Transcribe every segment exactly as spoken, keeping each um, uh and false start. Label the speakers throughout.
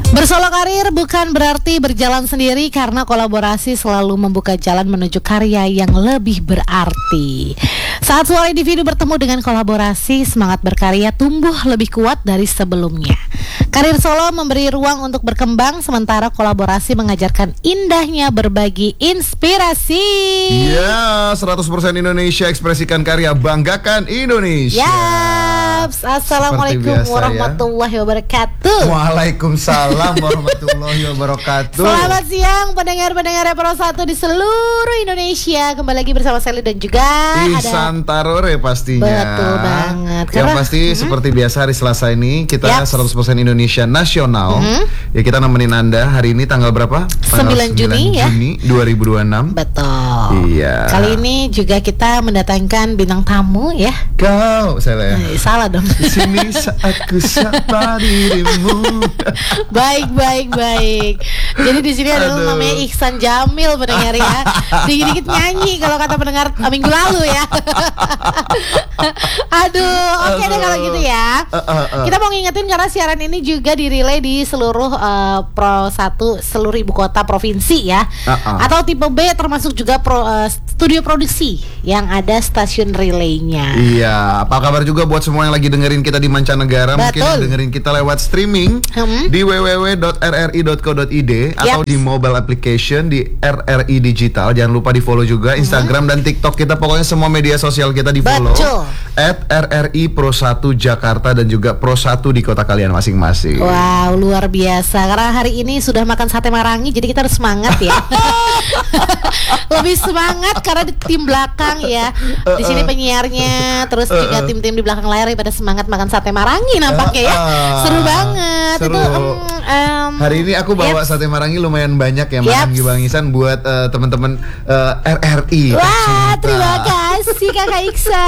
Speaker 1: Bersolo karir bukan berarti berjalan sendiri, karena kolaborasi selalu membuka jalan menuju karya yang lebih berarti. Saat suara individu bertemu dengan kolaborasi, semangat berkarya tumbuh lebih kuat dari sebelumnya. Karir solo memberi ruang untuk berkembang, sementara kolaborasi mengajarkan indahnya berbagi inspirasi.
Speaker 2: Ya, seratus persen Indonesia, ekspresikan karya, banggakan Indonesia.
Speaker 1: Yaps, Assalamualaikum
Speaker 2: biasa,
Speaker 1: warahmatullahi
Speaker 2: ya.
Speaker 1: wabarakatuh.
Speaker 2: Waalaikumsalam warahmatullahi wabarakatuh.
Speaker 1: Selamat siang pendengar-pendengar Pro satu di seluruh Indonesia. Kembali lagi bersama Sally dan juga
Speaker 2: Ihsan Tarore pastinya.
Speaker 1: Betul banget.
Speaker 2: Yang
Speaker 1: Karena,
Speaker 2: pasti
Speaker 1: mm-hmm.
Speaker 2: seperti biasa hari Selasa ini kita
Speaker 1: Yap.
Speaker 2: seratus persen Indonesia nasional.
Speaker 1: Mm-hmm.
Speaker 2: Ya, kita nemenin Anda hari ini tanggal berapa?
Speaker 1: sembilan Juni ya.
Speaker 2: Juni dua ribu dua puluh enam.
Speaker 1: Betul.
Speaker 2: Iya.
Speaker 1: Kali ini juga kita mendatangkan bintang tamu ya.
Speaker 2: Kau, saya ya.
Speaker 1: Eh, salah dong.
Speaker 2: Di sini aku sapa dirimu.
Speaker 1: Baik, baik, baik. Jadi di sini ada
Speaker 2: Aduh.
Speaker 1: namanya Ihsan Jamil pendengar ya. Dikit-dikit nyanyi kalau kata pendengar uh, minggu lalu ya. Aduh, oke deh kalau gitu ya.
Speaker 2: Uh, uh, uh.
Speaker 1: Kita mau ngingetin karena siaran ini juga dirilai di seluruh uh, Pro satu seluruh ibu kota provinsi ya.
Speaker 2: Uh, uh.
Speaker 1: Atau tipe B termasuk juga pro, uh, studio produksi yang ada stasiun relaynya.
Speaker 2: Iya, apa kabar juga buat semua yang lagi dengerin kita di mancanegara.
Speaker 1: Betul.
Speaker 2: Mungkin yang dengerin kita lewat streaming
Speaker 1: Hmm.
Speaker 2: di w w w dot r r i dot co dot i d atau
Speaker 1: Yap.
Speaker 2: di mobile application di R R I Digital. Jangan lupa di follow juga Instagram dan TikTok kita. Pokoknya semua media sosial kita di follow
Speaker 1: Betul.
Speaker 2: at R R I Pro satu Jakarta dan juga Pro satu di kota kalian masing-masing.
Speaker 1: Wow, luar biasa. Karena hari ini sudah makan sate marangi, jadi kita harus semangat ya. Lebih semangat karena di tim belakang ya. Di sini penyiarnya, terus juga tim-tim di belakang layar pada semangat makan sate marangi nampaknya ya. Seru banget.
Speaker 2: Seru.
Speaker 1: Itu um, um,
Speaker 2: Hari ini aku bawa
Speaker 1: yep.
Speaker 2: sate marangi lumayan banyak ya,
Speaker 1: Yep.
Speaker 2: makan Bang Ihsan buat uh, teman-teman uh, R R I.
Speaker 1: Wah,
Speaker 2: tercinta.
Speaker 1: terima kasih Kakak Iksa.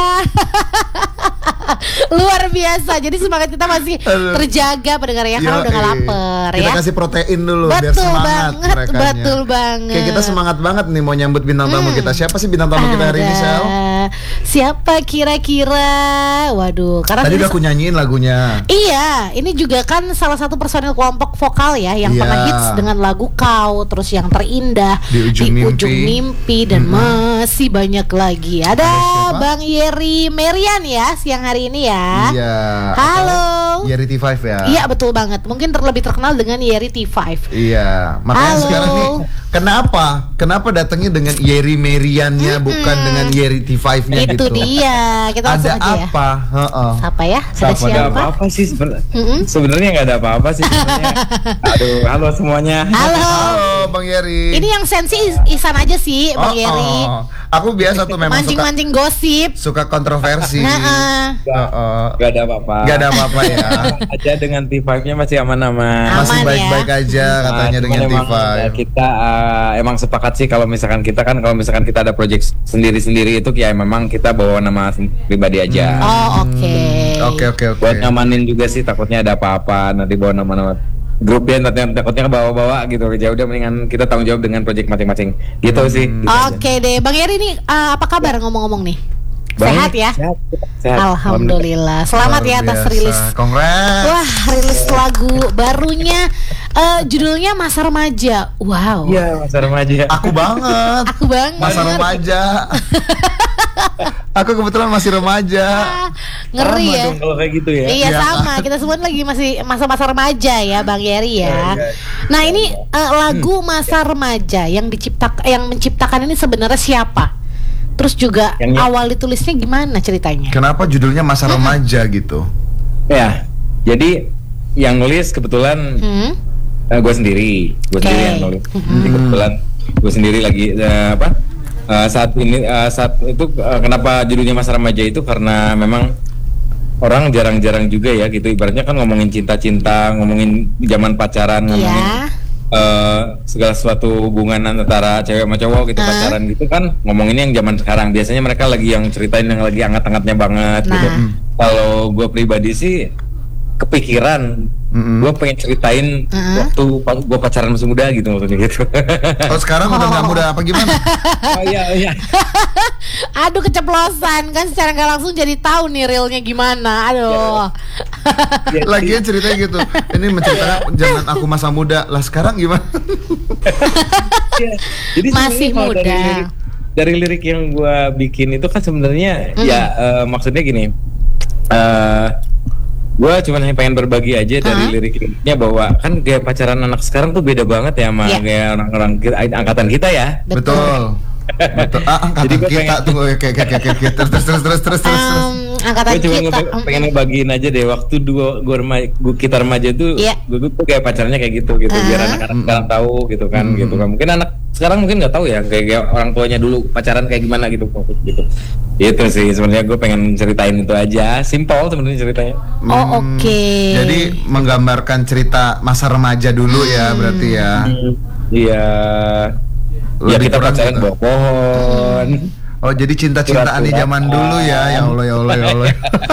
Speaker 1: Luar biasa. Jadi semangat kita masih
Speaker 2: Aduh.
Speaker 1: terjaga pendengar ya, karena
Speaker 2: Yoi.
Speaker 1: udah gak lapar
Speaker 2: Kita
Speaker 1: ya.
Speaker 2: kasih protein dulu biar
Speaker 1: Betul
Speaker 2: semangat
Speaker 1: banget,
Speaker 2: merekanya.
Speaker 1: betul banget.
Speaker 2: Kayak kita semangat banget nih mau nyambut bintang tamu
Speaker 1: Hmm.
Speaker 2: kita. Siapa sih bintang tamu kita hari ini, Sel?
Speaker 1: Ada. Siapa kira-kira? Waduh, karena
Speaker 2: Tadi
Speaker 1: ini
Speaker 2: udah aku nyanyiin lagunya.
Speaker 1: Iya, ini juga kan salah satu personil kelompok vokal ya yang
Speaker 2: Iya.
Speaker 1: pernah hits dengan lagu Kau, terus yang terindah
Speaker 2: Di Ujung Mimpi.
Speaker 1: Mimpi, dan masih banyak lagi. Ada,
Speaker 2: Ada siapa?
Speaker 1: Bang Yeri Merian ya siang hari ini ya.
Speaker 2: Iya.
Speaker 1: Halo.
Speaker 2: Yeri T lima ya.
Speaker 1: Iya betul banget. Mungkin ter- lebih terkenal dengan Yeri T lima.
Speaker 2: Iya, makanya
Speaker 1: Halo.
Speaker 2: sekarang nih kenapa? Kenapa datangnya dengan Yeri Meriannya bukan dengan Yeri T lima-nya
Speaker 1: Itu
Speaker 2: gitu?
Speaker 1: dia. Kita langsung
Speaker 2: Ada
Speaker 1: aja ya.
Speaker 2: apa? Heeh.
Speaker 1: Siapa ya? Ada
Speaker 3: Nggak ada
Speaker 1: siapa?
Speaker 3: apa-apa sih sebenarnya.
Speaker 1: Mm-mm.
Speaker 3: Sebenarnya nggak ada apa-apa sih sebenarnya. Aduh, halo semuanya.
Speaker 1: Halo.
Speaker 2: Halo Bang Yeri.
Speaker 1: Ini yang sensi Is- Ihsan aja sih, Bang
Speaker 2: Oh,
Speaker 1: Yeri.
Speaker 2: oh. Aku biasa tuh memang suka
Speaker 1: Mancing-mancing gosip.
Speaker 2: suka kontroversi.
Speaker 1: Nah,
Speaker 2: Heeh.
Speaker 3: Nggak ada apa-apa.
Speaker 2: Gak ada apa-apa ya.
Speaker 3: Aja dengan T lima-nya masih aman-aman.
Speaker 1: Aman
Speaker 2: Masih
Speaker 1: ya.
Speaker 2: baik-baik aja katanya
Speaker 3: Nah,
Speaker 2: dengan
Speaker 3: cuman
Speaker 2: T
Speaker 3: emang,
Speaker 2: lima.
Speaker 3: ya, kita uh, emang sepakat sih kalau misalkan kita kan kalau misalkan kita ada project sendiri-sendiri itu ya memang kita bawa nama pribadi aja.
Speaker 1: Oh, oke.
Speaker 2: Oke oke oke.
Speaker 3: Buat nyamanin juga sih, takutnya ada apa-apa nanti bawa nama-nama grup band, nanti takutnya bawa-bawa gitu. Ya udah mendingan kita tanggung jawab dengan project masing-masing. Gitu sih. Gitu aja.
Speaker 1: Oke deh, Bang Yeri nih uh, apa kabar ngomong-ngomong nih?
Speaker 3: Baik,
Speaker 1: Sehat ya?
Speaker 3: Sehat. sehat.
Speaker 1: Alhamdulillah. Selamat
Speaker 2: Luar
Speaker 1: ya atas
Speaker 2: biasa.
Speaker 1: rilis.
Speaker 2: Congrats.
Speaker 1: Wah, rilis lagu barunya. Eh, judulnya Masa Remaja. Wow.
Speaker 3: Iya, masa remaja.
Speaker 2: Aku banget.
Speaker 1: Aku banget.
Speaker 2: Masa remaja. Aku kebetulan masih remaja.
Speaker 1: Ah, ngeri
Speaker 3: Sama
Speaker 1: ya.
Speaker 3: dong kalau kayak gitu ya.
Speaker 1: Iya
Speaker 2: Iya.
Speaker 1: sama, kita semua lagi masih masa-masa remaja ya Bang Yeri ya.
Speaker 3: Iya, iya.
Speaker 1: Nah ini eh, lagu Masa Remaja yang diciptak yang menciptakan ini sebenarnya siapa? Terus juga
Speaker 3: Yang-
Speaker 1: awal ditulisnya gimana ceritanya?
Speaker 2: Kenapa judulnya Masa Remaja gitu?
Speaker 3: Ya, jadi yang nulis kebetulan
Speaker 1: Hmm?
Speaker 3: gue sendiri, gue
Speaker 1: Oke.
Speaker 3: sendiri yang nulis. Jadi kebetulan gue sendiri lagi eh, apa? eh, saat ini eh, saat itu eh, kenapa judulnya Masa Remaja itu karena memang orang jarang-jarang juga ya gitu. Ibaratnya kan ngomongin cinta-cinta, ngomongin zaman pacaran, ngomongin
Speaker 1: Iya.
Speaker 3: eh, segala sesuatu hubungan antara cewek sama cowok gitu,
Speaker 1: Ah.
Speaker 3: pacaran gitu kan ngomongin yang zaman sekarang. Biasanya mereka lagi yang ceritain yang lagi hangat-hangatnya banget gitu.
Speaker 1: Nah.
Speaker 3: Kalau gue pribadi sih kepikiran
Speaker 2: Mm-mm.
Speaker 3: gue pengen ceritain
Speaker 1: Mm-mm.
Speaker 3: waktu gue pacaran masih muda gitu maksudnya gitu.
Speaker 2: Oh sekarang udah nggak muda apa gimana?
Speaker 3: Oh iya iya.
Speaker 1: Aduh keceplosan kan secara nggak langsung jadi tahu nih realnya gimana. Aduh.
Speaker 2: Lagian ceritanya gitu. Ini menceritakan zaman aku masa muda. Lah sekarang gimana?
Speaker 3: Iya. Jadi
Speaker 1: Masih
Speaker 3: sebenarnya kalau
Speaker 1: muda.
Speaker 3: Dari lirik, dari lirik yang gue bikin itu kan sebenarnya
Speaker 1: Mm.
Speaker 3: ya eh, maksudnya gini. eh gue cuma hanya pengen berbagi aja dari
Speaker 1: Uh-huh.
Speaker 3: lirik-liriknya bahwa kan gaya pacaran anak sekarang tuh beda banget ya sama
Speaker 1: Yeah.
Speaker 3: gaya orang-orang kita, angkatan kita ya.
Speaker 2: Betul. Betul. Ah, angkatan
Speaker 3: Jadi gua
Speaker 2: kita
Speaker 3: pengen-
Speaker 2: tunggu oke oke oke oke terus terus terus terus terus terus.
Speaker 1: Em, angkatan
Speaker 3: Gue cuma
Speaker 1: kita.
Speaker 3: nge-
Speaker 1: mm,
Speaker 3: pengen
Speaker 1: mm.
Speaker 3: ngebagiin aja deh waktu dua gue remaja, gua, kita remaja tuh,
Speaker 1: Iya.
Speaker 3: gue tuh kayak pacarnya kayak gitu gitu, biar
Speaker 1: Uh-huh.
Speaker 3: anak-anak sekarang tahu gitu kan,
Speaker 2: Mm.
Speaker 3: gitu kan. Mungkin anak sekarang mungkin nggak tahu ya kayak, kayak orang tuanya dulu pacaran kayak gimana gitu, gitu. Itu sih sebenarnya gue pengen ceritain itu aja, simple sebenarnya ceritanya.
Speaker 1: Oh,
Speaker 2: Hmm,
Speaker 1: oke.
Speaker 2: Jadi menggambarkan cerita masa remaja dulu ya berarti ya.
Speaker 3: Iya. Ya
Speaker 2: Lebih
Speaker 3: kita
Speaker 2: kurang
Speaker 3: pacaran
Speaker 2: gitu.
Speaker 3: bawa pohon.
Speaker 2: Oh jadi cinta-cintaan di zaman dulu ya. Ya Allah ya Allah ya Allah.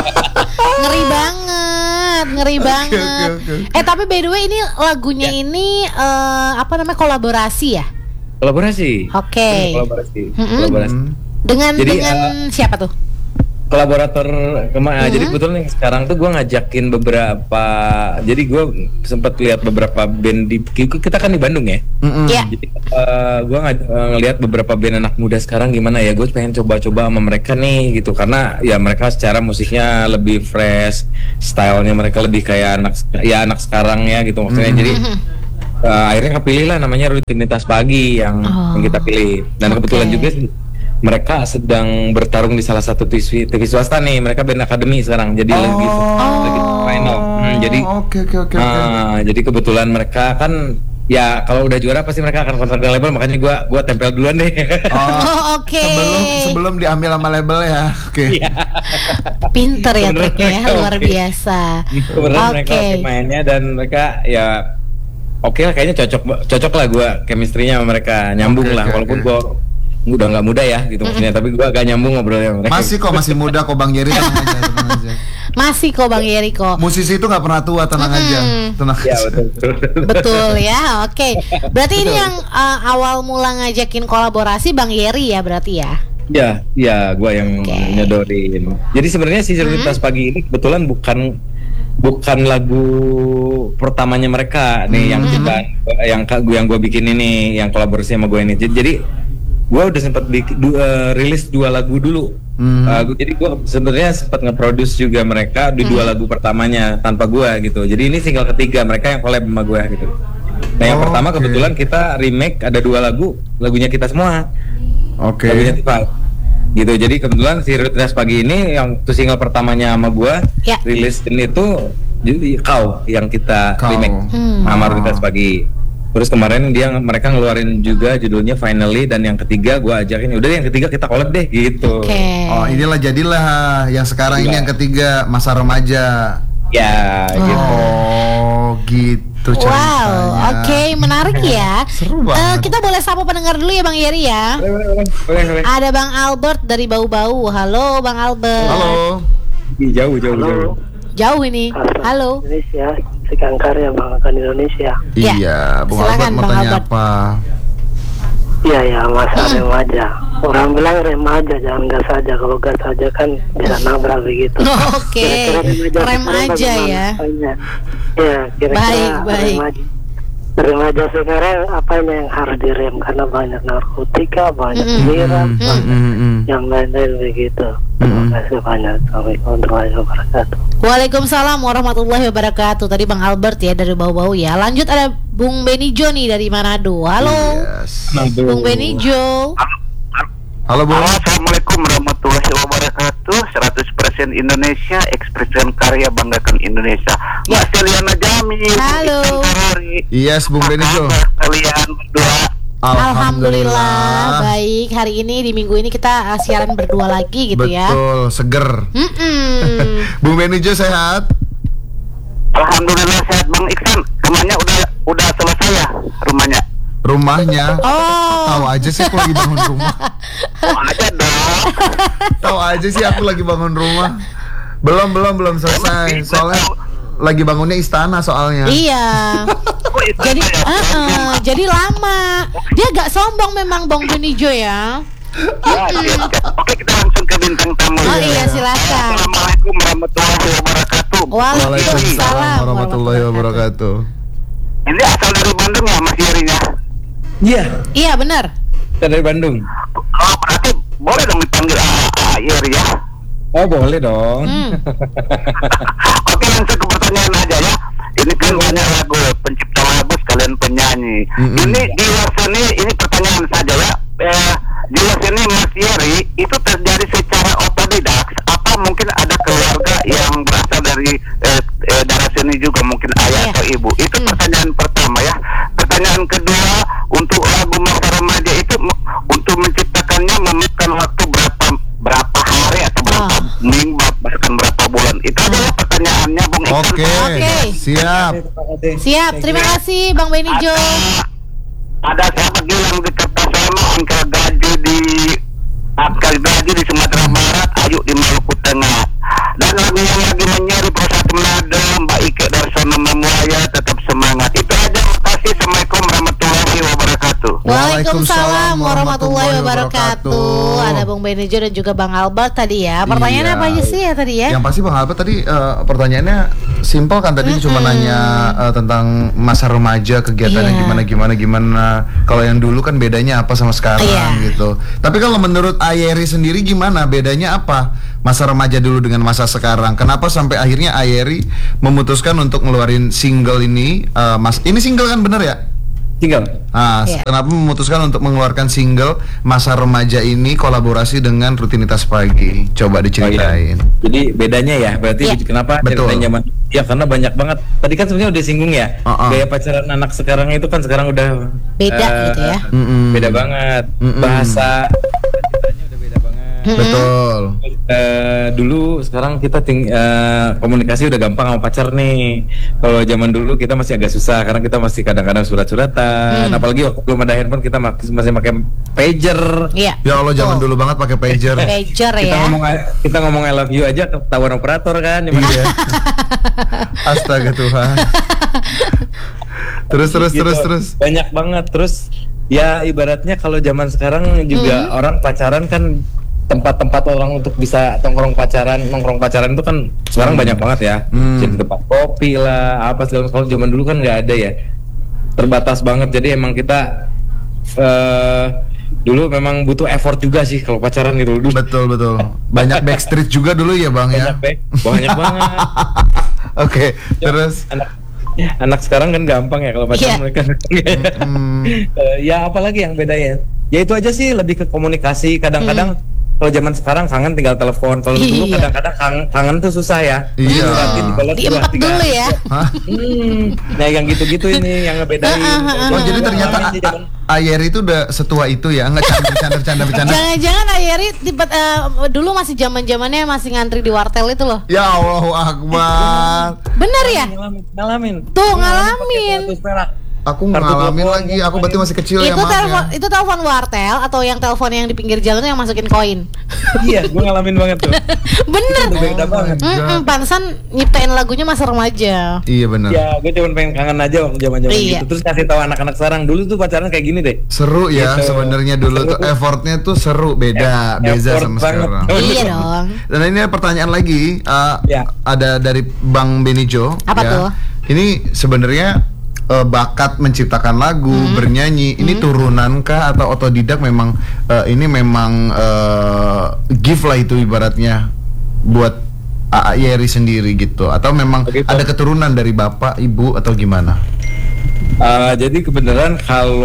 Speaker 1: Ngeri banget, ngeri
Speaker 2: Oke,
Speaker 1: banget.
Speaker 2: oke, oke, oke.
Speaker 1: Eh tapi by the way ini lagunya ini eh, apa namanya kolaborasi ya?
Speaker 3: Kolaborasi.
Speaker 1: Oke.
Speaker 3: Hmm, Kolaborasi.
Speaker 1: Mm-mm.
Speaker 3: Kolaborasi.
Speaker 2: Hmm.
Speaker 1: Dengan
Speaker 3: Jadi,
Speaker 1: dengan
Speaker 3: eh,
Speaker 1: siapa tuh?
Speaker 3: Kolaborator kemana?
Speaker 1: Mhm.
Speaker 3: Jadi kebetulan yang sekarang tuh gue ngajakin beberapa. Jadi gue sempat lihat beberapa band di kita kan di Bandung ya.
Speaker 2: Mm-mm.
Speaker 1: Iya.
Speaker 3: Jadi gue ngelihat beberapa band anak muda sekarang gimana ya. Gue pengen coba-coba sama mereka nih gitu karena ya mereka secara musiknya lebih fresh, stylenya mereka lebih kayak anak ya anak sekarang ya gitu maksudnya.
Speaker 2: Mhm.
Speaker 3: Jadi eh, akhirnya kepilih lah namanya Rutinitas Pagi yang,
Speaker 1: Oh.
Speaker 3: yang kita pilih. Dan
Speaker 1: Oke.
Speaker 3: kebetulan juga sih, mereka sedang bertarung di salah satu T V, T V swasta nih. Mereka band akademi sekarang. Jadi lagi lagi final. Hmm, jadi
Speaker 2: Oke oke oke oke.
Speaker 3: ah, jadi kebetulan mereka kan ya kalau udah juara pasti mereka akan kontrak dengan label, makanya gua gua tempel duluan deh.
Speaker 2: Oh,
Speaker 1: Oh, oke.
Speaker 2: sebelum sebelum diambil sama label ya. Oke.
Speaker 3: Iya.
Speaker 1: Pinter ya
Speaker 3: Sebenarnya
Speaker 1: triknya ya,
Speaker 3: mereka
Speaker 1: luar
Speaker 3: oke.
Speaker 1: biasa.
Speaker 3: Kebetulan mereka
Speaker 1: Oke.
Speaker 3: oke mainnya dan mereka ya oke lah kayaknya cocok cocok lah gua chemistry-nya sama mereka nyambung
Speaker 2: Oke,
Speaker 3: lah
Speaker 2: oke,
Speaker 3: walaupun
Speaker 2: oke.
Speaker 3: gua udah nggak muda ya gitu maksudnya, tapi gua agak nyambung ngobrolnya sama mereka.
Speaker 2: Masih kok masih muda kok Bang Jerry tenang aja tenang aja.
Speaker 1: Masih kok Bang Yeriko.
Speaker 2: Musisi itu nggak pernah tua tenang aja
Speaker 1: Mm-mm.
Speaker 2: tenang
Speaker 3: Ya
Speaker 2: aja.
Speaker 3: betul. betul.
Speaker 1: Betul ya, oke. Berarti ini yang uh, awal mula ngajakin kolaborasi Bang Yeri ya berarti ya?
Speaker 3: Ya, ya, gua yang
Speaker 1: Oke.
Speaker 3: nyodorin. Jadi sebenarnya si Rutinitas Pagi ini kebetulan bukan bukan lagu pertamanya mereka nih yang kita yang ka- gua yang gua bikin ini, yang kolaborasi sama gue ini. Jadi, jadi gua udah sempat bikin du- eh, rilis dua lagu dulu.
Speaker 2: Hmm.
Speaker 3: Eh, gua- jadi gua sebenarnya sempat nge-produce juga mereka di dua lagu pertamanya tanpa gua gitu. Jadi ini single ketiga mereka yang collab sama gua gitu. Nah yang
Speaker 2: Oh,
Speaker 3: pertama
Speaker 2: oke.
Speaker 3: kebetulan kita remake ada dua lagu, lagunya kita semua.
Speaker 2: Oke.
Speaker 3: Lagunya Tifa. Gitu. Jadi kebetulan si Rutinitas Pagi ini yang tuh single pertamanya sama gua
Speaker 1: Ya.
Speaker 3: rilisin itu jadi kau yang kita
Speaker 2: Kau.
Speaker 3: remake
Speaker 1: Hmm.
Speaker 3: sama
Speaker 2: Ah.
Speaker 3: Rutinitas Pagi. Terus kemarin dia mereka ngeluarin juga judulnya Finally, dan yang ketiga gua ajakin udah deh, yang ketiga kita collab deh gitu.
Speaker 1: Oke.
Speaker 2: Oh inilah jadilah yang sekarang ini
Speaker 3: Iya.
Speaker 2: yang ketiga masa remaja.
Speaker 3: Ya gitu.
Speaker 2: Oh gitu ceritanya.
Speaker 1: Wow, oke, menarik ya.
Speaker 2: Seru
Speaker 1: Eh,
Speaker 2: banget.
Speaker 1: kita boleh sapa pendengar dulu ya Bang Yeri ya.
Speaker 3: Boleh, boleh, boleh, boleh.
Speaker 1: Ada Bang Albert dari Bau-Bau. Halo Bang Albert.
Speaker 2: Halo.
Speaker 3: Ih, jauh jauh
Speaker 4: Halo.
Speaker 3: jauh.
Speaker 1: Jauh ini. Halo.
Speaker 4: Indonesia, Sekian Karya Banggakan Indonesia.
Speaker 1: Ya,
Speaker 2: Iya, Bung
Speaker 1: silakan,
Speaker 2: Albert mau
Speaker 1: Bang
Speaker 2: tanya
Speaker 1: Albert.
Speaker 2: apa?
Speaker 4: Iya ya, masa remaja. Orang bilang remaja, jangan gas saja. Kalau gas saja kan bisa nabrak begitu.
Speaker 1: Oke.
Speaker 4: Kira-kira remaja
Speaker 1: Rem
Speaker 4: sekarang
Speaker 1: aja
Speaker 4: bagaimana
Speaker 1: ya.
Speaker 4: apanya? Ya, kira-kira
Speaker 1: Baik, baik.
Speaker 4: remaja. Remaja sekarang apanya yang harus direm karena banyak narkotika, banyak
Speaker 1: Mm-mm.
Speaker 4: miras,
Speaker 2: Mm,
Speaker 4: banyak
Speaker 2: mm, mm.
Speaker 4: yang lain-lain begitu.
Speaker 2: Mm-mm.
Speaker 4: Terima kasih banyak. Assalamualaikum warahmatullahi wabarakatuh.
Speaker 1: Waalaikumsalam warahmatullahi wabarakatuh. Tadi Bang Albert ya dari Bau-Bau ya. Lanjut ada Bung Benijo nih dari Manado. Halo.
Speaker 2: Yes.
Speaker 1: Bung Benijo.
Speaker 2: Halo Bung.
Speaker 5: Halo, Assalamualaikum warahmatullahi wabarakatuh. seratus persen Indonesia, ekspresi karya banggakan Indonesia.
Speaker 1: Ya.
Speaker 5: Mbak Celiana Jamil.
Speaker 1: Halo.
Speaker 5: Iksan Tarari.
Speaker 2: Yes, Bung
Speaker 5: Apa
Speaker 2: Benijo.
Speaker 5: kabar kalian berdua?
Speaker 1: Alhamdulillah. Baik, hari ini di minggu ini kita uh, siaran berdua lagi gitu ya.
Speaker 2: Betul, seger.
Speaker 1: Mm-mm.
Speaker 2: Bung Benijo sehat?
Speaker 5: Alhamdulillah sehat Bang Iksan. Rumahnya udah udah selesai ya rumahnya.
Speaker 2: Rumahnya?
Speaker 1: Oh.
Speaker 2: Tahu aja sih aku lagi bangun rumah.
Speaker 5: Oh, aja dong.
Speaker 2: Tahu aja sih aku lagi bangun rumah. Belum belum belum selesai. Soalnya lagi bangunnya istana soalnya.
Speaker 1: Iya.
Speaker 5: Oh, itu
Speaker 1: Jadi,
Speaker 5: ya.
Speaker 1: uh, uh, jadi lama. Dia agak sombong memang Bang Benijo ya.
Speaker 5: Ya, siap, siap. Oke, kita langsung ke bintang tamu.
Speaker 1: Oh
Speaker 5: ya.
Speaker 1: iya, silakan.
Speaker 5: Assalamualaikum warahmatullahi wabarakatuh.
Speaker 1: Waalaikumsalam
Speaker 2: warahmatullahi wabarakatuh.
Speaker 5: Ini asal dari Bandung ya, Mas Yerinya?
Speaker 3: Iya,
Speaker 1: Iya benar.
Speaker 3: kita dari Bandung.
Speaker 5: Oh, berarti boleh dong dipanggil Yeri ya?
Speaker 3: Oh boleh dong.
Speaker 1: Hmm.
Speaker 5: Oke, langsung ke pertanyaan aja ya. Ini kan banyak lagu, pencipta lagu sekalian penyanyi.
Speaker 2: Mm-mm.
Speaker 5: Ini jiwa seni, ini pertanyaan saja ya. Eh, jiwa seni Mas Yeri itu terjadi secara otodidak. Apa mungkin ada keluarga yang berasal dari eh, eh, darah seni juga, mungkin ayah
Speaker 1: Iya.
Speaker 5: atau ibu? Itu
Speaker 1: Hmm.
Speaker 5: pertanyaan pertama ya. Pertanyaan kedua, untuk lagu Masa Remaja itu m- untuk menciptakannya memakan waktu berapa berapa hari atau berapa
Speaker 1: Ah.
Speaker 5: minggu bahkan berapa bulan? Itu aja ya pertanyaannya, Bung Iksan.
Speaker 2: Oke,
Speaker 1: Oke.
Speaker 2: siap.
Speaker 1: Siap. Terima kasih Bang Benijo.
Speaker 5: Ada sahabat Gilang di Kertasama, Angka Gaju di Angka Gaju di Sumatera Barat, Ayu di Maluku Tengah. Dan lagu yang lagi menyeri Persatu Manado, Mbak Ike Darsono Memuaya, tetap semangat. Itu aja. Terima kasih. Assalamualaikum warahmatullahi wabarakatuh.
Speaker 1: Waalaikumsalam warahmatullahi wabarakatuh. Ada Bang Benijo dan juga Bang Albert tadi ya. Pertanyaannya
Speaker 2: Iya.
Speaker 1: apa aja sih ya tadi ya?
Speaker 2: Yang pasti Bang Albert tadi eh, pertanyaannya simpel kan, tadi cuma nanya eh, tentang masa remaja, kegiatannya
Speaker 1: Iya.
Speaker 2: gimana gimana gimana. Kalau yang dulu kan bedanya apa sama sekarang
Speaker 1: Iya.
Speaker 2: gitu. Tapi kalau menurut Ayeri sendiri gimana? Bedanya apa masa remaja dulu dengan masa sekarang? Kenapa sampai akhirnya Ayeri memutuskan untuk ngeluarin single ini? eh, Mas, ini single kan bener ya?
Speaker 3: Tinggal.
Speaker 2: Ah,
Speaker 1: Iya.
Speaker 2: kenapa memutuskan untuk mengeluarkan single masa remaja ini kolaborasi dengan rutinitas pagi? Coba diceritain.
Speaker 3: Oh, iya. Jadi bedanya ya, berarti
Speaker 1: Iya.
Speaker 3: kenapa
Speaker 2: Betul.
Speaker 3: ceritain zaman? Ya karena banyak banget. Tadi kan sebenarnya udah singgung ya.
Speaker 2: Uh-uh.
Speaker 3: Gaya pacaran anak sekarang itu kan sekarang udah
Speaker 1: Beda
Speaker 3: eh,
Speaker 1: gitu ya.
Speaker 2: Mm-mm.
Speaker 3: Beda banget.
Speaker 2: Mm-mm.
Speaker 3: Bahasa ceritanya udah beda banget.
Speaker 2: Betul.
Speaker 3: Eh, dulu sekarang kita ting- eh, komunikasi udah gampang sama pacar nih. Kalau zaman dulu kita masih agak susah karena kita masih kadang-kadang surat-suratan.
Speaker 1: Hmm.
Speaker 3: Apalagi waktu belum ada handphone kita masih masih pakai pager.
Speaker 1: Iya.
Speaker 2: Ya Allah, zaman
Speaker 1: Betul.
Speaker 2: dulu banget pakai pager.
Speaker 1: Pager
Speaker 3: Kita
Speaker 1: ya.
Speaker 3: ngomong kita ngomong I love you aja ketahuan operator kan.
Speaker 2: Iya. Astaga Tuhan. Terus terus
Speaker 3: Gitu.
Speaker 2: terus terus.
Speaker 3: Banyak banget. Terus ya ibaratnya kalau zaman sekarang juga orang pacaran kan tempat-tempat orang untuk bisa tongkrong pacaran, nongkrong pacaran itu kan sekarang banyak banget ya.
Speaker 2: Hmm.
Speaker 3: Jadi tempat kopi lah, apa segala. Kalau zaman dulu kan nggak ada ya, terbatas banget. Jadi emang kita eh dulu memang butuh effort juga sih kalau pacaran gitu dulu.
Speaker 2: Betul betul. Banyak backstreet juga dulu ya Bang ya.
Speaker 3: Banyak, Bek. Banyak banget.
Speaker 2: Oke, terus
Speaker 3: Anak ya, anak sekarang kan gampang ya kalau pacaran
Speaker 1: Iya.
Speaker 3: mereka.
Speaker 2: Hmm.
Speaker 3: Eh, ya apalagi yang bedanya? Ya itu aja sih, lebih ke komunikasi. Kadang-kadang kalau zaman sekarang kangen tinggal telepon. Kalau dulu
Speaker 1: Iya.
Speaker 3: kadang-kadang kangen, kangen tuh susah ya.
Speaker 2: Iya.
Speaker 3: Suratin, dibalas dua,
Speaker 1: Diempet
Speaker 3: tiga.
Speaker 1: dulu ya.
Speaker 2: Hah?
Speaker 3: Hmm. Nah yang gitu-gitu ini yang ngebedain.
Speaker 2: Oh jadi ternyata
Speaker 3: Ngalamin sih zaman-
Speaker 2: Ayeri itu udah setua itu ya? Enggak canda bercanda bercanda bercanda.
Speaker 1: Jangan-jangan Ayeri tipe, eh, dulu masih zaman-zamannya masih ngantri di wartel itu loh.
Speaker 2: Ya Allahu Akbar.
Speaker 1: Bener ya?
Speaker 3: ngalamin, ngalamin.
Speaker 1: Tuh,
Speaker 3: pakai
Speaker 1: ngalamin.
Speaker 3: kartu perak.
Speaker 2: Aku
Speaker 3: Kartu
Speaker 2: ngalamin
Speaker 3: telepon,
Speaker 2: lagi. Aku berarti masih kecil ya
Speaker 1: Itu
Speaker 2: maaf
Speaker 1: telepon,
Speaker 2: ya.
Speaker 1: itu telepon wartel atau yang telepon yang di pinggir jalan tuh yang masukin koin.
Speaker 3: Iya, gue ngalamin banget tuh.
Speaker 1: Bener.
Speaker 3: Itu beda banget.
Speaker 1: Mm-mm, pantesan nyiptain lagunya masa remaja.
Speaker 2: Iya benar.
Speaker 3: Ya, gue cuma pengen kangen aja waktu zaman-zaman
Speaker 1: Iya.
Speaker 3: gitu. Terus kasih tahu anak-anak sekarang dulu tuh pacaran kayak gini deh.
Speaker 2: Seru ya
Speaker 3: Gitu.
Speaker 2: sebenarnya dulu tuh
Speaker 3: Seru.
Speaker 2: effortnya tuh seru beda beza
Speaker 3: Effort
Speaker 2: sama
Speaker 3: banget.
Speaker 2: sekarang.
Speaker 3: Oh,
Speaker 1: Iya
Speaker 3: bener.
Speaker 1: dong.
Speaker 2: Dan ini ada pertanyaan lagi uh,
Speaker 3: Ya.
Speaker 2: ada dari Bang Benijo.
Speaker 1: Apa
Speaker 2: ya.
Speaker 1: tuh?
Speaker 2: Ini sebenarnya uh, bakat menciptakan lagu,
Speaker 1: Hmm.
Speaker 2: bernyanyi, ini turunankah atau otodidak? Memang uh, ini memang uh, gift lah itu ibaratnya buat A A Yeri sendiri gitu, atau memang
Speaker 3: Begitu.
Speaker 2: ada keturunan dari bapak, ibu atau gimana?
Speaker 3: Uh, jadi kebenaran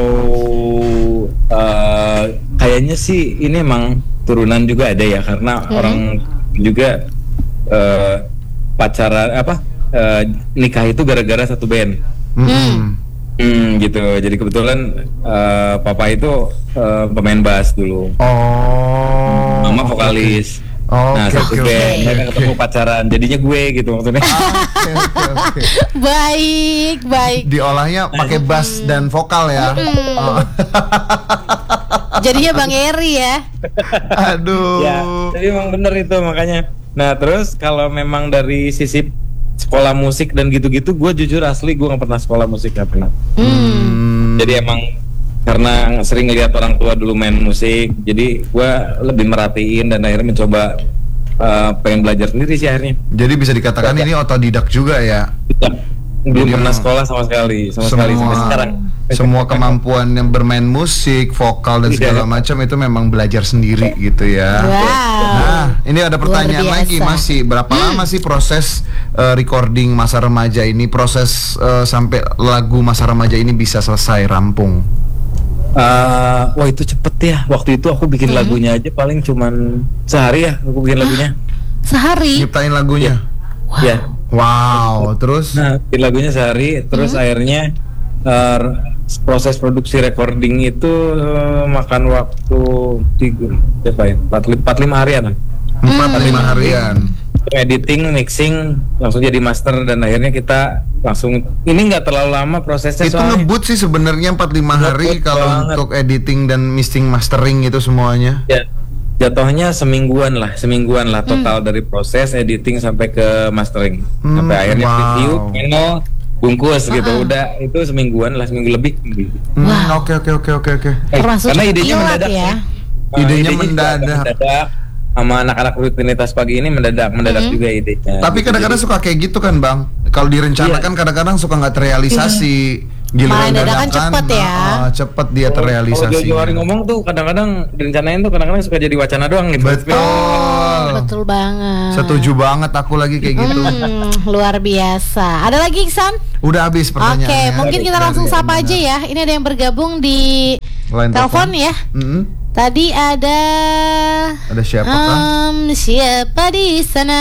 Speaker 3: kalau uh, kayaknya sih ini emang turunan juga ada ya, karena orang juga uh, pacaran apa uh, nikah itu gara-gara satu band.
Speaker 2: Hmm.
Speaker 3: Hmm, gitu. Jadi kebetulan uh, papa itu uh, pemain bass dulu,
Speaker 2: Oh.
Speaker 3: mama vokalis.
Speaker 2: Oh,
Speaker 3: Nah,
Speaker 2: oke,
Speaker 3: satu
Speaker 2: oke,
Speaker 3: band,
Speaker 2: oke,
Speaker 3: mereka
Speaker 2: oke.
Speaker 3: ketemu pacaran, jadinya gue gitu maksudnya.
Speaker 2: Oke, oke, oke.
Speaker 1: Baik, baik.
Speaker 2: Diolahnya pakai bass dan vokal ya. Oh.
Speaker 1: Jadinya Bang Eri ya.
Speaker 2: Aduh.
Speaker 3: Ya, tapi emang bener itu makanya. Nah, terus kalau memang dari sisi sekolah musik dan gitu-gitu, gue jujur asli gue nggak pernah sekolah musik, nggak pernah.
Speaker 1: Hmm.
Speaker 3: Jadi emang karena sering ngeliat orang tua dulu main musik, jadi gue lebih merhatiin dan akhirnya mencoba uh, pengen belajar sendiri sih akhirnya.
Speaker 2: Jadi bisa dikatakan ini otodidak juga ya.
Speaker 3: Belum
Speaker 2: Jadi
Speaker 3: pernah
Speaker 2: memang
Speaker 3: sekolah sama sekali, sama
Speaker 2: semua,
Speaker 3: sekali sampai sekarang.
Speaker 2: Semua kemampuan yang bermain musik, vokal dan segala
Speaker 3: Iya.
Speaker 2: macam itu memang belajar sendiri gitu ya.
Speaker 1: Wow.
Speaker 2: Nah, ini ada pertanyaan
Speaker 1: Luar
Speaker 2: lagi,
Speaker 1: biasa.
Speaker 2: masih berapa lama sih proses uh, recording Masa Remaja ini, proses uh, sampai lagu Masa Remaja ini bisa selesai rampung?
Speaker 3: Uh, wah itu cepet ya. Waktu itu aku bikin lagunya aja paling cuman sehari ya. Aku bikin lagunya.
Speaker 1: Sehari.
Speaker 2: Nyiptain lagunya.
Speaker 3: Ya.
Speaker 2: Wow, terus
Speaker 3: Nah, bikin lagunya sehari. Terus akhirnya uh, proses produksi recording itu uh, makan waktu tiga, berapa ya? empat lima harian.
Speaker 2: empat lima harian.
Speaker 3: Editing, mixing, langsung jadi master dan akhirnya kita langsung. Ini nggak terlalu lama prosesnya.
Speaker 2: Itu
Speaker 3: soalnya.
Speaker 2: ngebut sih sebenarnya empat lima hari
Speaker 3: Ngebut
Speaker 2: kalau
Speaker 3: banget.
Speaker 2: untuk editing dan mixing mastering itu semuanya.
Speaker 3: Ya, jatuhnya semingguan lah, semingguan lah total dari proses editing sampai ke mastering,
Speaker 2: Hmm,
Speaker 3: sampai akhirnya
Speaker 2: wow.
Speaker 3: review, channel, bungkus gitu. Udah itu semingguan lah, seminggu lebih.
Speaker 2: Hmm,
Speaker 1: Wah.
Speaker 2: Oke oke oke oke oke.
Speaker 3: Eh,
Speaker 1: Termasuk
Speaker 3: karena idenya
Speaker 1: kilat
Speaker 3: mendadak
Speaker 1: ya.
Speaker 3: sih. Nah,
Speaker 2: Idenya
Speaker 3: juga
Speaker 2: mendadak.
Speaker 3: mendadak. Sama anak-anak rutinitas pagi ini mendadak, mendadak juga idenya.
Speaker 2: Tapi
Speaker 3: Gitu,
Speaker 2: kadang-kadang
Speaker 3: jadi-
Speaker 2: suka kayak gitu kan bang. Kalau direncanakan kadang-kadang suka nggak terrealisasi.
Speaker 1: Malah dadakan cepet ya.
Speaker 2: ah, cepet dia
Speaker 3: Kalau
Speaker 2: terrealisasi.
Speaker 3: jauh-jauh hari ngomong tuh kadang-kadang direncanain tuh kadang-kadang suka jadi wacana doang gitu.
Speaker 2: Betul.
Speaker 1: Betul banget.
Speaker 2: Setuju banget aku lagi kayak gitu.
Speaker 1: Hmm, luar biasa. Ada lagi Iksan?
Speaker 2: Udah habis
Speaker 1: Oke,
Speaker 2: pertanyaannya.
Speaker 1: mungkin kita langsung sapa aja ya. Ini ada yang bergabung di
Speaker 2: Line
Speaker 1: telepon ya.
Speaker 2: Mm-mm.
Speaker 1: Tadi ada
Speaker 2: Ada siapa kan?
Speaker 1: Em, siapa di sana?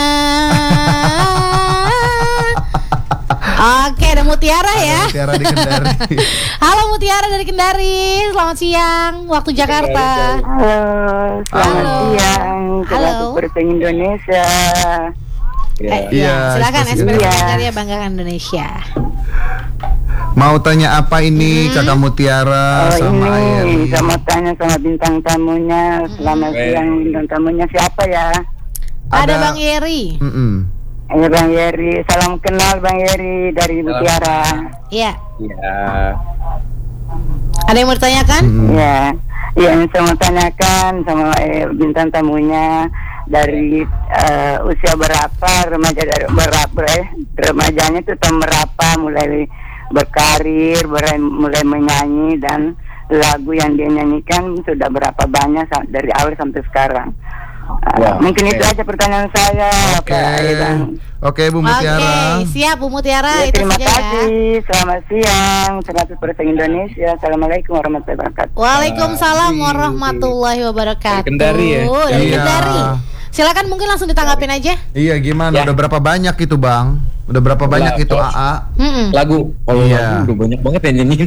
Speaker 1: Oke, ada Mutiara ya.
Speaker 2: Tiara di Kendari.
Speaker 1: Halo Mutiara dari Kendari. Selamat siang waktu Jakarta.
Speaker 6: Halo, selamat
Speaker 1: Halo.
Speaker 6: siang.
Speaker 1: Halo.
Speaker 6: Seperti Indonesia.
Speaker 3: Ya.
Speaker 1: Eh,
Speaker 2: Iya,
Speaker 1: ya, silakan
Speaker 2: seperti
Speaker 1: S P
Speaker 6: itu.
Speaker 1: Karya Banggakan Indonesia.
Speaker 2: Mau tanya apa ini Kakak Mutiara
Speaker 6: Oh
Speaker 2: sama
Speaker 6: ini,
Speaker 2: Ayeri?
Speaker 6: saya mau tanya sama bintang tamunya. Selamat
Speaker 3: Baik.
Speaker 6: siang, bintang tamunya siapa ya?
Speaker 1: Ada,
Speaker 2: Ada-
Speaker 1: Bang Yeri.
Speaker 2: Mm-mm.
Speaker 6: Eh, Bang Yeri, salam kenal Bang Yeri dari Mutiara.
Speaker 1: Iya.
Speaker 3: Ya.
Speaker 1: Ada yang mau ditanyakan?
Speaker 2: Mm-mm.
Speaker 6: Ya, ya yang saya mau tanyakan sama eh, bintang tamunya dari eh, usia berapa remaja dari berapa eh, remajanya itu tahun berapa mulai berkarir, mulai, mulai menyanyi dan lagu yang dia nyanyikan sudah berapa banyak sa- dari awal sampai sekarang. Uh,
Speaker 3: Wah,
Speaker 6: mungkin
Speaker 3: oke.
Speaker 6: itu aja pertanyaan saya,
Speaker 2: Oke.
Speaker 6: Pak Iwan.
Speaker 2: Oke Bu Mutiara.
Speaker 1: Oke, siap Bu Mutiara.
Speaker 6: Ya,
Speaker 1: itu
Speaker 6: terima
Speaker 1: saja ya.
Speaker 6: kasih. Selamat siang. seratus persen Indonesia. Assalamualaikum warahmatullahi wabarakatuh.
Speaker 1: Waalaikumsalam warahmatullahi wabarakatuh.
Speaker 3: Dari Kendari ya?
Speaker 1: Dari
Speaker 2: Iya.
Speaker 1: Kendari. Silakan mungkin langsung ditanggapin aja.
Speaker 2: Iya gimana?
Speaker 3: Ya.
Speaker 2: Udah berapa banyak itu Bang? Udah berapa banyak itu
Speaker 3: Lah,
Speaker 2: A A?
Speaker 1: Mm-mm.
Speaker 3: Lagu, kalau
Speaker 2: Iya.
Speaker 3: lagu udah banyak banget yang nyanyiin.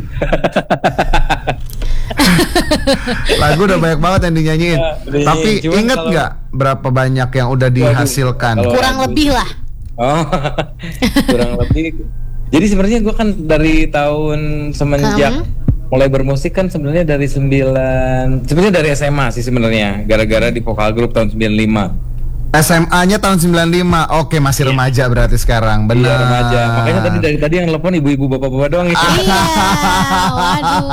Speaker 2: Lagu udah banyak banget yang dinyanyiin.
Speaker 3: Ya, udah
Speaker 2: Tapi
Speaker 3: nyanyiin. Cuman
Speaker 2: inget
Speaker 3: kalau-
Speaker 2: nggak berapa banyak yang udah dihasilkan?
Speaker 3: kalau-
Speaker 1: Kurang lebih lah.
Speaker 3: Oh, kurang lebih. Jadi sebenarnya gue kan dari tahun semenjak mulai bermusik kan sebenarnya dari sembilan, sebenarnya dari S M A sih sebenarnya, gara-gara di vokal grup tahun sembilan puluh lima.
Speaker 2: S M A-nya tahun sembilan puluh lima. Oke, masih remaja berarti sekarang.
Speaker 3: Iya,
Speaker 2: Benar.
Speaker 3: remaja. Makanya tadi dari tadi yang telepon ibu-ibu bapak-bapak doang ya.
Speaker 1: Iya, waduh.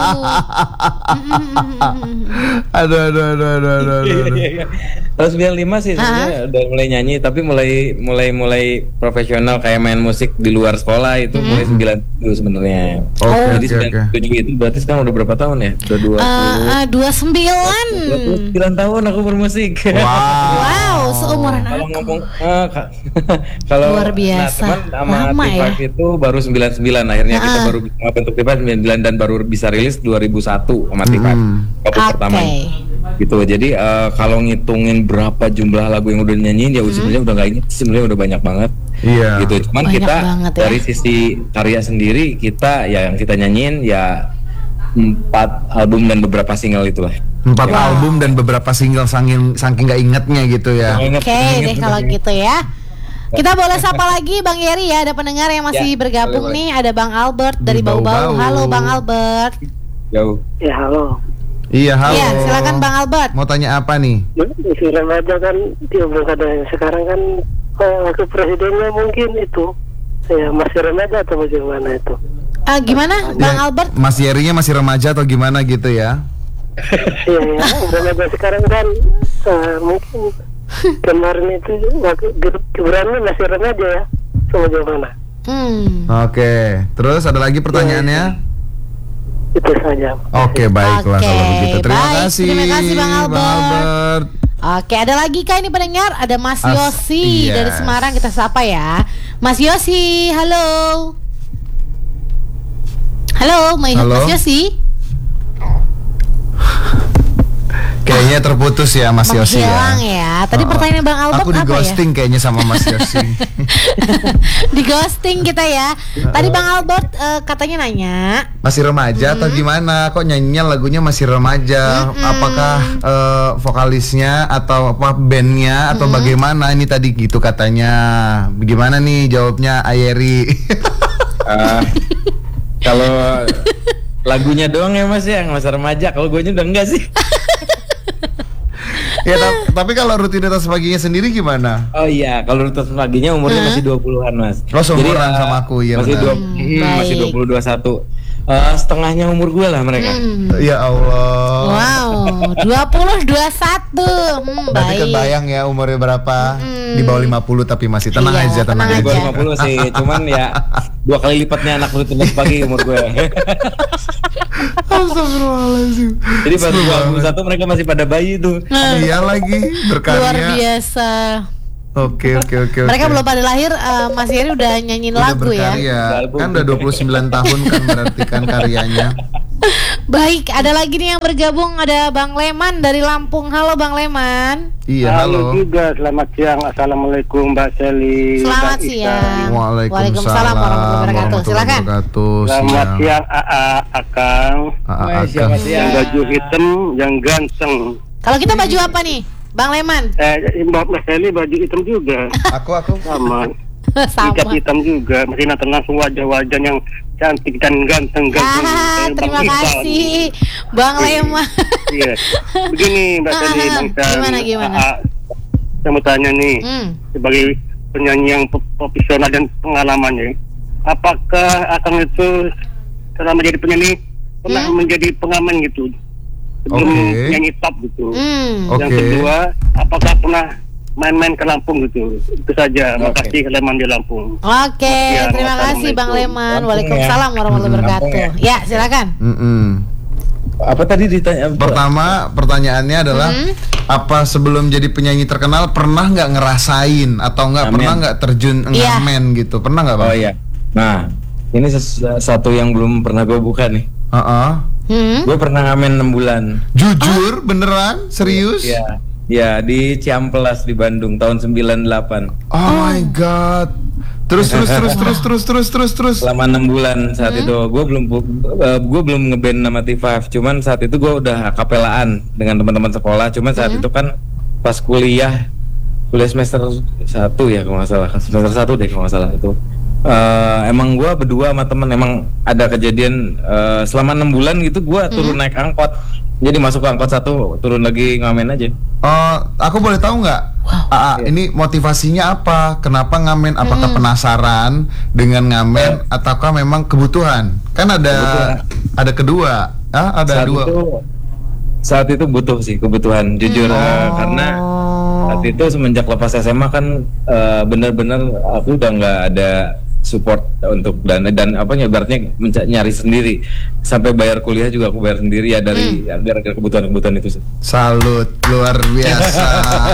Speaker 2: Aduh, aduh, aduh, aduh, aduh, aduh, aduh.
Speaker 3: Tahun sembilan puluh lima sih sebenarnya udah mulai nyanyi, tapi mulai mulai mulai profesional kayak main musik di luar sekolah itu mulai sembilan puluh sebenarnya.
Speaker 2: Oke,
Speaker 3: Jadi
Speaker 2: oke,
Speaker 3: sembilan
Speaker 2: oke.
Speaker 3: puluh tujuh itu berarti sekarang udah berapa tahun ya? Udah dua
Speaker 1: Eh,
Speaker 3: puluh.
Speaker 1: eh, dua puluh sembilan.
Speaker 3: dua puluh sembilan tahun aku bermusik.
Speaker 2: Wow.
Speaker 1: Wow, seumuran
Speaker 3: Kalau
Speaker 1: aku.
Speaker 3: ngomong eh, ka- kalau
Speaker 1: Luar biasa.
Speaker 3: nah, teman sama
Speaker 1: Lama
Speaker 3: T lima
Speaker 1: ya?
Speaker 3: itu baru sembilan puluh sembilan akhirnya kita
Speaker 1: Ah.
Speaker 3: baru bisa bentuk T lima sembilan puluh sembilan dan baru bisa rilis dua ribu satu sama T lima.
Speaker 2: Hmm.
Speaker 3: Album
Speaker 1: Oke.
Speaker 3: pertama. Gitu. Jadi eh, kalau ngitungin berapa jumlah lagu yang udah nyanyiin ya sebenarnya udah nggak inget, sebenarnya udah banyak banget.
Speaker 2: Iya.
Speaker 3: Gitu. Cuman
Speaker 1: Banyak
Speaker 3: kita
Speaker 1: banget ya.
Speaker 3: dari sisi karya sendiri kita ya yang kita nyanyiin ya empat album dan beberapa single itulah.
Speaker 2: Empat album dan beberapa single saking saking nggak ingetnya gitu ya.
Speaker 3: Ingat-
Speaker 1: Oke
Speaker 3: ingat-
Speaker 1: deh kalau gitu ya. Kita boleh sapa lagi Bang Yeri ya. Ada pendengar yang masih
Speaker 3: Ya,
Speaker 1: bergabung
Speaker 3: boleh,
Speaker 1: nih. Ada Bang Albert dari
Speaker 2: Di Bau-Bau.
Speaker 1: Bau-Bau. Halo Bang Albert.
Speaker 3: Jauh.
Speaker 4: Ya halo.
Speaker 2: Iya, halo.
Speaker 1: Iya, silakan Bang Albert.
Speaker 2: Mau tanya apa nih?
Speaker 4: Di remaja kan dia belum ada yang sekarang kan eh, wakil presidennya mungkin itu Ya masih remaja atau bagaimana itu?
Speaker 1: Ah, gimana, Bang
Speaker 2: Ya,
Speaker 1: Albert?
Speaker 2: Mas Yerinya masih remaja atau gimana gitu ya?
Speaker 4: Iya ya, remaja sekarang kan eh, mungkin kemarin itu waktu Gibran masih remaja ya, atau bagaimana?
Speaker 1: Hmm.
Speaker 2: Oke, terus ada lagi pertanyaannya?
Speaker 4: Itu saja.
Speaker 2: Oke, baiklah
Speaker 1: Oke,
Speaker 2: kalau begitu. Terima
Speaker 1: baik.
Speaker 2: kasih.
Speaker 1: Terima kasih, Bang Albert.
Speaker 2: Albert.
Speaker 1: Oke, ada lagi kah ini pendengar? Ada Mas
Speaker 2: As-
Speaker 1: Yosi
Speaker 2: yes.
Speaker 1: dari Semarang, kita sapa ya. Mas Yosi, halo. Halo, Mas
Speaker 2: Halo.
Speaker 1: Mas Yosi.
Speaker 2: Kayaknya terputus ya Mas Yosi
Speaker 1: Menghilang
Speaker 2: ya.
Speaker 1: ya. Tadi
Speaker 2: Oh,
Speaker 1: pertanyaan Bang Albert
Speaker 2: aku di
Speaker 1: apa ya?
Speaker 2: ghosting kayaknya sama Mas Yosi.
Speaker 1: Di ghosting kita ya. Tadi Bang Albert eh, katanya nanya.
Speaker 2: Masih remaja atau gimana? Kok nyanyinya lagunya masih remaja? Apakah eh, vokalisnya atau apa bandnya atau bagaimana? Ini tadi gitu katanya. Bagaimana nih jawabnya Ayeri?
Speaker 3: Ah, kalau lagunya doang ya Mas ya, yang masa remaja. Kalau gue udah enggak sih.
Speaker 2: Ya, ta- tapi kalau rutinitas paginya sendiri gimana?
Speaker 3: Oh iya, kalau rutinitas paginya umurnya masih dua puluhan Mas.
Speaker 2: Oh, seumuran
Speaker 3: eh,
Speaker 2: sama aku, iya
Speaker 3: masih
Speaker 2: benar.
Speaker 3: dua,
Speaker 1: Hmm,
Speaker 3: hmm, masih
Speaker 1: baik.
Speaker 3: dua puluh dua puluh satu. Eh, setengahnya umur gue lah mereka.
Speaker 1: Hmm.
Speaker 2: Ya Allah.
Speaker 1: Wow, dua puluh dua puluh satu. Hmm,
Speaker 2: Berarti
Speaker 1: baik.
Speaker 2: kebayang ya umurnya berapa?
Speaker 1: Mm.
Speaker 2: Di bawah lima puluh tapi masih tenang
Speaker 1: Iya,
Speaker 2: aja, tenang,
Speaker 1: tenang
Speaker 3: Di bawah
Speaker 1: aja.
Speaker 2: aja.
Speaker 3: lima puluh sih, cuman ya dua kali lipatnya anak rutinitas pagi umur gue.
Speaker 2: Astagfirullahaladzim.
Speaker 3: Jadi pas dua puluh satu mereka masih pada bayi tuh.
Speaker 1: Nah,
Speaker 2: Iya lagi berkarya.
Speaker 1: luar biasa.
Speaker 2: Oke oke oke.
Speaker 1: Mereka
Speaker 2: oke.
Speaker 1: belum pada lahir, eh, Mas Yeri udah nyanyiin
Speaker 2: Udah
Speaker 1: lagu ya.
Speaker 2: berkarya.
Speaker 3: Album.
Speaker 2: Kan udah dua puluh sembilan tahun kan berarti kan karyanya.
Speaker 1: Baik, ada lagi nih yang bergabung, ada Bang Leman dari Lampung. Halo Bang Leman.
Speaker 2: Iya, halo.
Speaker 4: juga, selamat siang. Assalamualaikum Mbak Seli.
Speaker 1: Selamat
Speaker 4: Bang Ihsan.
Speaker 1: siang.
Speaker 2: Waalaikumsalam
Speaker 1: warahmatullahi wabarakatuh. Silakan.
Speaker 2: wabarakatuh.
Speaker 4: Selamat
Speaker 2: Siang.
Speaker 4: siang A A Akang.
Speaker 2: Ah, ah,
Speaker 3: Wah,
Speaker 2: ah,
Speaker 3: siapa
Speaker 2: Kang.
Speaker 3: sih?
Speaker 4: Yang baju hitam, yang ganteng.
Speaker 1: Kalau kita baju apa nih, Bang Leman?
Speaker 4: Eh, Mbak Mbak Seli baju hitam juga.
Speaker 2: Aku aku.
Speaker 4: Sama.
Speaker 1: Sama.
Speaker 4: Ikat hitam juga. Masih nonton langsung wajah-wajah yang cantik dan ganteng-ganteng.
Speaker 1: Ah,
Speaker 4: Kayak
Speaker 1: terima
Speaker 4: Bang Ihsan.
Speaker 1: kasih Bang Leman.
Speaker 4: Iya. Begini Mbak Seli,
Speaker 1: Ah,
Speaker 4: Bang Ihsan.
Speaker 1: gimana, gimana?
Speaker 4: A A, saya mau tanya nih.
Speaker 1: Hmm.
Speaker 4: Sebagai penyanyi yang pro- profesional dan pengalamannya, apakah Akang itu selama jadi penyanyi pernah
Speaker 1: Hmm?
Speaker 4: menjadi pengamen gitu sebelum
Speaker 2: Oke.
Speaker 4: nyanyi top gitu?
Speaker 1: Hmm.
Speaker 2: Oke.
Speaker 4: Yang kedua, apakah pernah main-main ke Lampung gitu? Itu saja.
Speaker 3: Oke.
Speaker 4: Makasih Leman di Lampung.
Speaker 1: Oke,
Speaker 4: Ya,
Speaker 1: terima kasih Bang Leman.
Speaker 3: Lampung
Speaker 1: Waalaikumsalam
Speaker 3: ya.
Speaker 1: warahmatullahi
Speaker 3: Hmm,
Speaker 1: wabarakatuh.
Speaker 3: Lampung
Speaker 1: Ya, silakan.
Speaker 2: Mm-mm.
Speaker 3: Apa tadi ditanya?
Speaker 2: Pertama pertanyaannya adalah
Speaker 1: Hmm.
Speaker 2: apa sebelum jadi penyanyi terkenal pernah nggak ngerasain atau nggak
Speaker 3: Ngamen.
Speaker 2: pernah nggak terjun
Speaker 1: Iya.
Speaker 2: ngamen gitu? Pernah nggak Bang?
Speaker 3: Oh iya. Nah, ini ses- satu yang belum pernah gue buka nih.
Speaker 2: Heeh.
Speaker 1: Hmm.
Speaker 3: Gue pernah ngamen enam bulan.
Speaker 2: Jujur, beneran, serius?
Speaker 3: Iya. Ya, di Ciamplas di Bandung tahun sembilan puluh delapan.
Speaker 2: Oh my god. Terus terus terus terus terus terus terus terus.
Speaker 3: Selama enam bulan saat itu gue belum gue belum ngeband nama T lima. Cuman saat itu gue udah akapelaan dengan teman-teman sekolah. Cuman saat itu kan pas kuliah kuliah semester satu ya kalau nggak salah, semester satu deh kalau nggak salah itu. Eh, emang gue berdua sama temen emang ada kejadian eh, selama enam bulan gitu gue turun naik angkot. Jadi masuk ke angkot satu turun lagi ngamen aja.
Speaker 2: Oh, aku boleh tahu nggak? Aa, ini motivasinya apa? Kenapa ngamen? Apakah penasaran dengan ngamen ataukah memang kebutuhan? Kan ada
Speaker 3: Kebutuhan.
Speaker 2: ada kedua. Ah, ada
Speaker 3: saat
Speaker 2: dua.
Speaker 3: itu saat itu butuh sih kebutuhan jujur eh, karena saat itu semenjak lepas S M A kan eh, benar-benar aku udah nggak ada support untuk dan dan apa ibaratnya menca- nyari sendiri sampai bayar kuliah juga aku bayar sendiri ya dari ya, gara-gara kebutuhan-kebutuhan itu sih.
Speaker 2: Salut, luar biasa.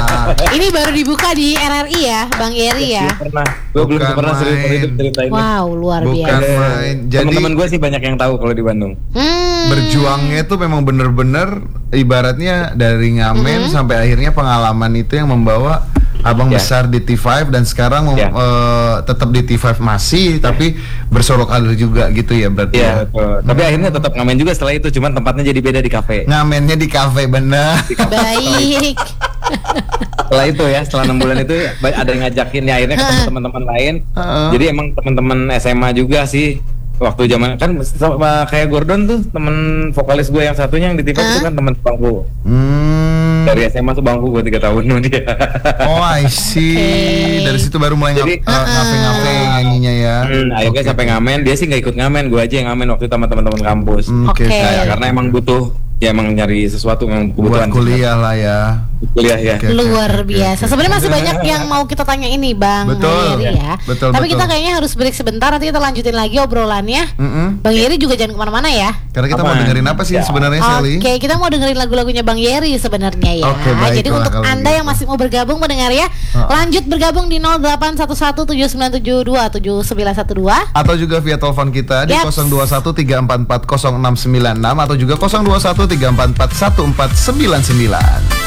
Speaker 1: Ini baru dibuka di R R I ya, Bang Yeri ya.
Speaker 3: Belum pernah, gue belum
Speaker 2: Bukan
Speaker 3: pernah cerita
Speaker 2: main.
Speaker 3: hidup cerita ini.
Speaker 1: Wow, luar
Speaker 2: Bukan
Speaker 1: biasa.
Speaker 2: main. Jadi
Speaker 3: Teman-teman gue sih banyak yang tahu kalau di Bandung.
Speaker 1: Hmm.
Speaker 2: berjuangnya itu memang bener-bener ibaratnya dari ngamen sampai akhirnya pengalaman itu yang membawa abang
Speaker 3: Ya.
Speaker 2: besar di T lima dan sekarang mem-
Speaker 3: Ya.
Speaker 2: eh, tetap di T lima masih tapi bersorok karir juga gitu ya berarti ya.
Speaker 3: Iya, betul. Tapi akhirnya tetap ngamen juga setelah itu, cuman tempatnya jadi beda di kafe.
Speaker 2: Ngamennya di kafe bener.
Speaker 1: Baik.
Speaker 3: Setelah itu ya, setelah enam bulan itu ba- ada yang ngajakin ya akhirnya ketemu teman-teman lain.
Speaker 2: Heeh.
Speaker 3: Jadi emang teman-teman S M A juga sih. Waktu zaman kan sama kayak Gordon tuh temen vokalis gue yang satunya yang di T V itu kan teman bangku.
Speaker 2: Hmm. Hmm.
Speaker 3: Dari S M A sebangku gue tiga tahun sama dia.
Speaker 2: Oh, I see.
Speaker 1: Oke.
Speaker 2: Dari situ baru mulai
Speaker 3: Jadi,
Speaker 2: ngap- uh, ngafe-ngafe nyanyinya ya.
Speaker 3: Hmm, akhirnya
Speaker 2: Oke.
Speaker 3: sampai ngamen, dia sih nggak ikut ngamen, gue aja yang ngamen waktu itu sama teman-teman kampus.
Speaker 2: Hmm, Oke.
Speaker 1: Oke.
Speaker 3: Nah, ya, karena emang butuh, ya emang nyari sesuatu yang
Speaker 2: Buat
Speaker 3: kebutuhan
Speaker 2: kuliah lah ya.
Speaker 3: kuliah ya.
Speaker 2: Oke.
Speaker 1: Luar biasa. Sebenarnya masih banyak yang mau kita tanya ini Bang
Speaker 2: Betul.
Speaker 1: Yeri ya.
Speaker 2: Betul,
Speaker 1: Tapi
Speaker 2: betul.
Speaker 1: kita kayaknya harus break sebentar. Nanti kita lanjutin lagi obrolannya.
Speaker 2: Mm-mm.
Speaker 1: Bang Yeri juga jangan kemana-mana ya.
Speaker 2: Karena kita mau
Speaker 3: Apaan?
Speaker 2: dengerin apa sih
Speaker 3: Ya.
Speaker 2: sebenarnya Sally?
Speaker 1: Oke, kita mau dengerin lagu-lagunya Bang Yeri sebenarnya ya.
Speaker 2: Oke, baiklah
Speaker 1: Jadi untuk
Speaker 2: kalau
Speaker 1: Anda
Speaker 2: begitu.
Speaker 1: yang masih mau bergabung mendengar ya,
Speaker 2: Uh-uh.
Speaker 1: lanjut bergabung di nol delapan satu satu tujuh sembilan tujuh dua tujuh sembilan satu dua.
Speaker 2: Atau juga via telepon kita di
Speaker 1: Yaps.
Speaker 2: nol dua satu tiga empat empat nol enam sembilan enam atau juga nol dua satu tiga empat empat satu empat sembilan sembilan.